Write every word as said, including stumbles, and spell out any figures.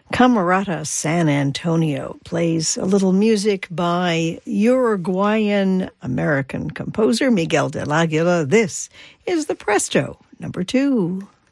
Camerata San Antonio plays a little music by Uruguayan-American composer Miguel del Aguila. This is the Presto, number two.